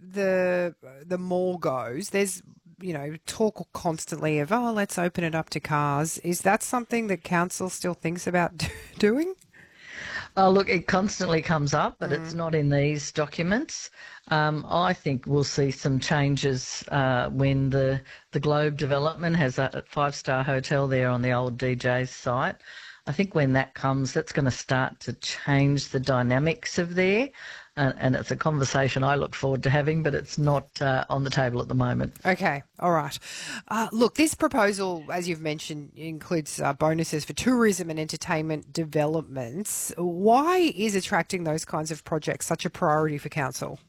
the mall goes, there's talk constantly of, oh, let's open it up to cars. Is that something that council still thinks about doing? Oh, look, it constantly comes up, but it's not in these documents. I think we'll see some changes when the Globe development has a five-star hotel there on the old DJ's site. I think when that comes, that's going to start to change the dynamics of there. And it's a conversation I look forward to having, but it's not on the table at the moment. Okay, all right. Look, this proposal, as you've mentioned, includes bonuses for tourism and entertainment developments. Why is attracting those kinds of projects such a priority for council?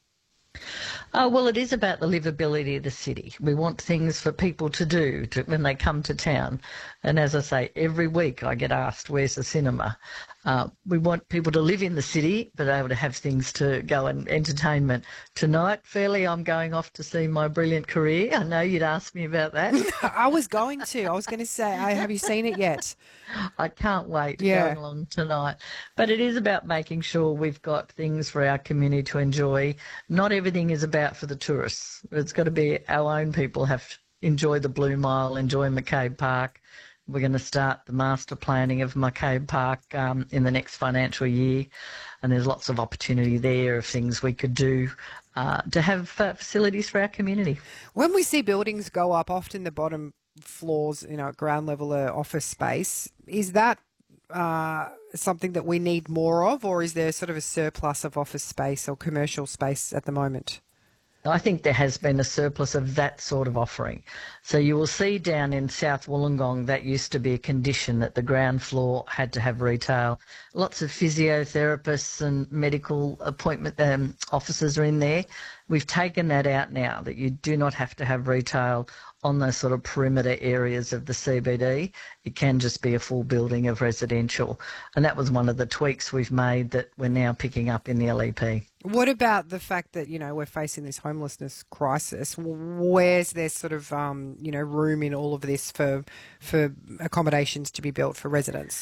Well, it is about the livability of the city. We want things for people to do when they come to town. And as I say, every week I get asked, where's the cinema? We want people to live in the city, but able to have things to go and entertainment. Tonight, fairly, I'm going off to see My Brilliant Career. I know you'd ask me about that. I was going to say, have you seen it yet? I can't wait Yeah. going along tonight. But it is about making sure we've got things for our community to enjoy. Not everything is about for the tourists. It's got to be our own people have to enjoy the Blue Mile, enjoy McCabe Park. We're going to start the master planning of McCabe Park in the next financial year, and there's lots of opportunity there of things we could do to have facilities for our community. When we see buildings go up, often the bottom floors, at ground level are office space. Is that something that we need more of, or is there sort of a surplus of office space or commercial space at the moment? I think there has been a surplus of that sort of offering. So you will see down in South Wollongong, that used to be a condition that the ground floor had to have retail. Lots of physiotherapists and medical appointment offices are in there. We've taken that out now, that you do not have to have retail on those sort of perimeter areas of the CBD. It can just be a full building of residential. And that was one of the tweaks we've made that we're now picking up in the LEP. What about the fact that, we're facing this homelessness crisis? Where's there sort of, room in all of this for accommodations to be built for residents?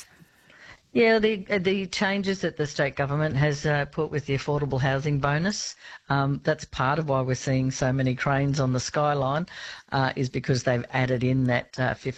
Yeah, the changes that the state government has put with the affordable housing bonus, that's part of why we're seeing so many cranes on the skyline, is because they've added in that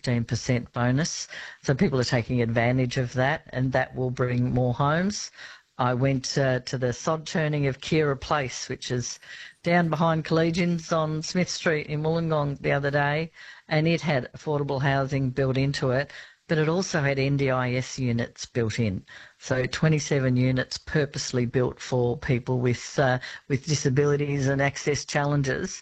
15% bonus. So people are taking advantage of that, and that will bring more homes. I went to the sod turning of Kira Place, which is down behind Collegians on Smith Street in Wollongong the other day, and it had affordable housing built into it. But it also had NDIS units built in. So 27 units purposely built for people with disabilities and access challenges,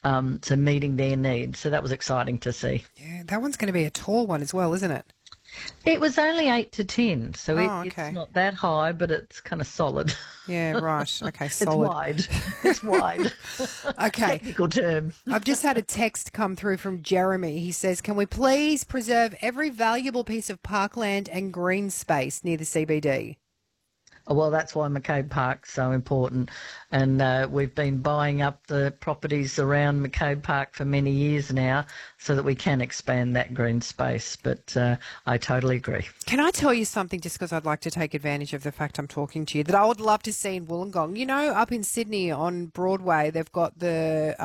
to meeting their needs. So that was exciting to see. Yeah, that one's going to be a tall one as well, isn't it? It was only 8 to 10, so Okay. it's not that high, but it's kind of solid. Yeah, right. Okay, It's solid. wide. It's wide. Okay. Technical term. I've just had a text come through from Jeremy. He says, can we please preserve every valuable piece of parkland and green space near the CBD? Well, that's why McCabe Park's so important. And we've been buying up the properties around McCabe Park for many years now so that we can expand that green space. But I totally agree. Can I tell you something, just because I'd like to take advantage of the fact I'm talking to you, that I would love to see in Wollongong? Up in Sydney on Broadway, they've got the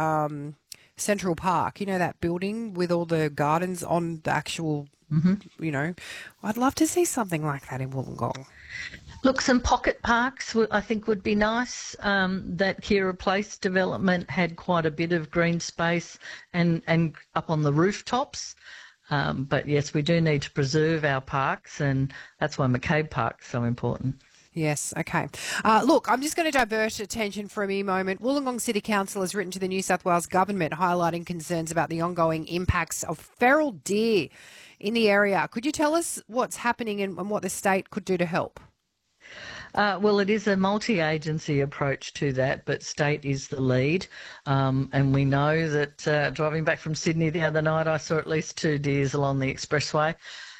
Central Park, that building with all the gardens on the actual, I'd love to see something like that in Wollongong. Look, some pocket parks I think would be nice. That Kira Place development had quite a bit of green space and up on the rooftops. But yes, we do need to preserve our parks, and that's why McCabe Park's so important. Yes, okay. Look, I'm just going to divert attention for a mere moment. Wollongong City Council has written to the New South Wales Government highlighting concerns about the ongoing impacts of feral deer in the area. Could you tell us what's happening and what the state could do to help? Well, it is a multi-agency approach to that, but state is the lead. And we know that driving back from Sydney the other night, I saw at least 2 deers along the expressway.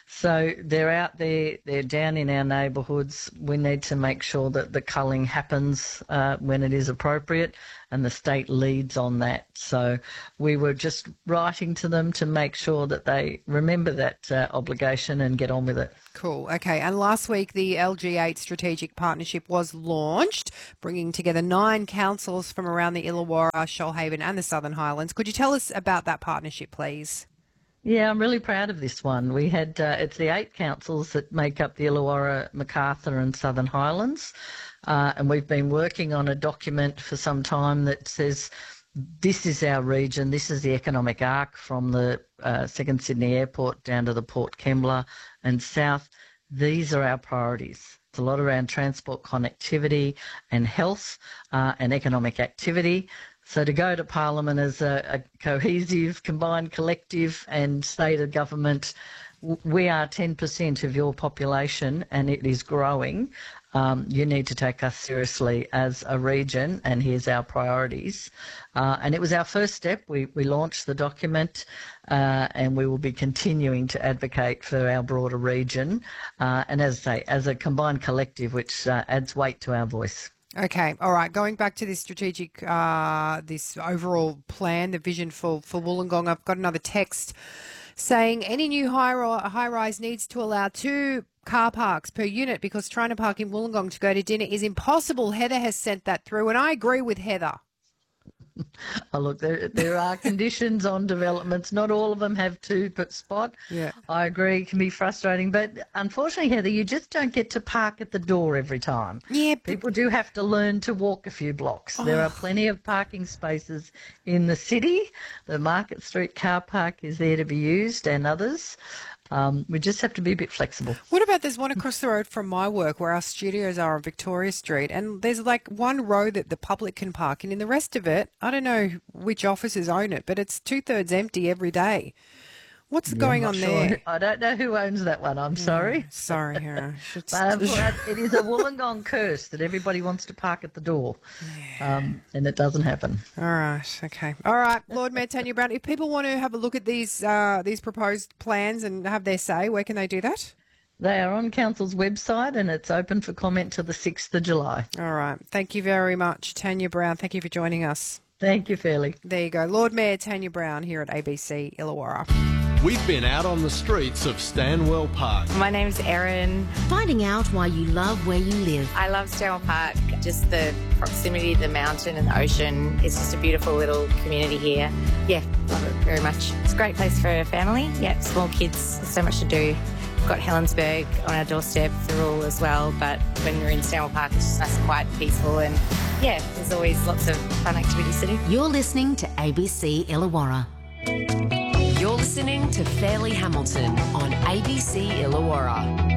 So they're out there, they're down in our neighbourhoods. We need to make sure that the culling happens when it is appropriate, and the state leads on that. So we were just writing to them to make sure that they remember that obligation and get on with it. Cool. Okay. And last week, the LG8 Strategic Partnership was launched, bringing together 9 councils from around the Illawarra, Shoalhaven and the Southern Highlands. Could you tell us about that partnership, please? Yeah, I'm really proud of this one. We had, it's the 8 councils that make up the Illawarra, Macarthur and Southern Highlands. And we've been working on a document for some time that says this is our region, this is the economic arc from the Second Sydney Airport down to the Port Kembla and south. These are our priorities. It's a lot around transport connectivity and health and economic activity. So to go to Parliament as a cohesive, combined collective and state government, we are 10% of your population and it is growing. You need to take us seriously as a region, and here's our priorities. And it was our first step. We launched the document and we will be continuing to advocate for our broader region. And as I say, as a combined collective, which adds weight to our voice. Okay, all right. Going back to this strategic, this overall plan, the vision for Wollongong, I've got another text saying any new high-rise needs to allow 2 car parks per unit because trying to park in Wollongong to go to dinner is impossible. Heather has sent that through, and I agree with Heather. Oh, look, there are conditions on developments. Not all of them have 2 per spot. Yeah. I agree, it can be frustrating. But unfortunately, Heather, you just don't get to park at the door every time. Yeah. People do have to learn to walk a few blocks. There are plenty of parking spaces in the city. The Market Street car park is there to be used and others. We just have to be a bit flexible. What about there's one across the road from my work where our studios are on Victoria Street, and there's like one row that the public can park in, and the rest of it, I don't know which offices own it, but it's 2/3 empty every day. What's going on there? I don't know who owns that one. I'm sorry. Sorry, Hera. But it is a Wollongong curse that everybody wants to park at the door, and it doesn't happen. All right. Okay. All right. Lord Mayor Tanya Brown, if people want to have a look at these proposed plans and have their say, where can they do that? They are on Council's website and it's open for comment till the 6th of July. All right. Thank you very much, Tanya Brown. Thank you for joining us. Thank you, Fairley. There you go. Lord Mayor Tanya Brown here at ABC Illawarra. We've been out on the streets of Stanwell Park. My name's Erin. Finding out why you love where you live. I love Stanwell Park. Just the proximity to the mountain and the ocean. It's just a beautiful little community here. Yeah, love it very much. It's a great place for a family. Yeah, small kids, there's so much to do. We've got Helensburgh on our doorstep, Thirroul as well, but when we're in Stanwell Park, it's just nice and quiet and peaceful, and yeah, there's always lots of fun activities to do. You're listening to ABC Illawarra. You're listening to Fairley Hamilton on ABC Illawarra.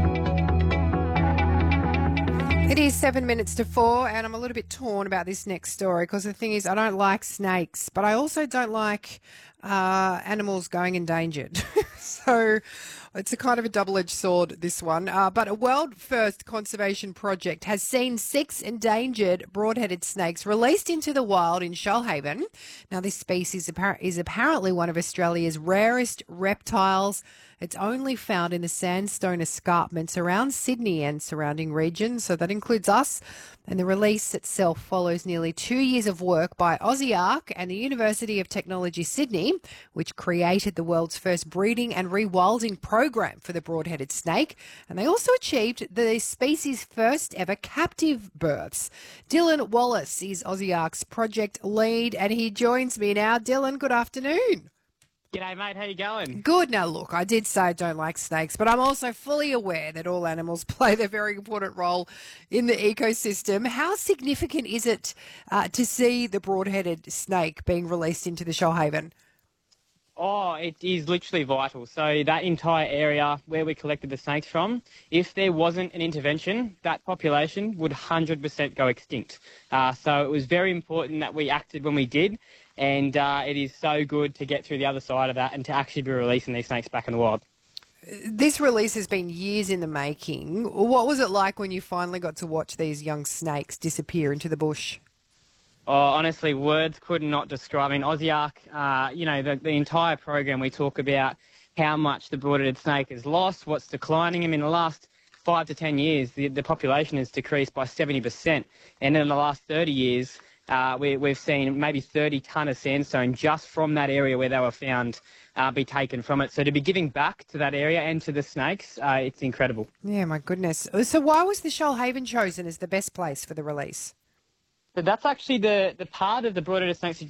It is 7 minutes to 4, and I'm a little bit torn about this next story because the thing is I don't like snakes, but I also don't like animals going endangered. So it's a kind of a double-edged sword, this one. But a world-first conservation project has seen 6 endangered broad-headed snakes released into the wild in Shoalhaven. Now, this species is apparently one of Australia's rarest reptiles. It's only found in the sandstone escarpments around Sydney and surrounding regions, so that includes us. And the release itself follows nearly 2 years of work by Ausiark and the University of Technology Sydney, which created the world's first breeding and rewilding program for the broad-headed snake. And they also achieved the species' first ever captive births. Dylan Wallace is Ausiark's project lead, and he joins me now. Dylan, good afternoon. G'day, mate. How you going? Good. Now, look, I did say I don't like snakes, but I'm also fully aware that all animals play their very important role in the ecosystem. How significant is it to see the broad-headed snake being released into the Shoalhaven? Oh, it is literally vital. So that entire area where we collected the snakes from, if there wasn't an intervention, that population would 100% go extinct. So it was very important that we acted when we did. And it is so good to get through the other side of that and to actually be releasing these snakes back in the wild. This release has been years in the making. What was it like when you finally got to watch these young snakes disappear into the bush? Oh, honestly, words could not describe. I mean, Ausiark, the entire program we talk about how much the broad-headed snake has lost, what's declining him in the last 5 to 10 years. The population has decreased by 70%, and in the last 30 years, we've seen maybe 30 tonne of sandstone just from that area where they were found be taken from it. So to be giving back to that area and to the snakes, it's incredible. Yeah, my goodness. So why was the Shoalhaven chosen as the best place for the release? So that's actually the part of the broad-headed snakes